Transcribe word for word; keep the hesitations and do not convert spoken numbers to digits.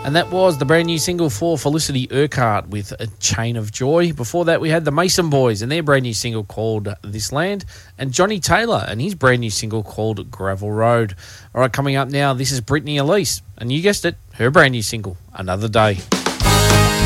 And that was the brand new single for Felicity Urquhart with A Chain of Joy. Before that, we had the Mason Boys and their brand new single called This Land, and Johnny Taylor and his brand new single called Gravel Road. All right, coming up now, this is Brittany Elise, and you guessed it, her brand new single, Another Day.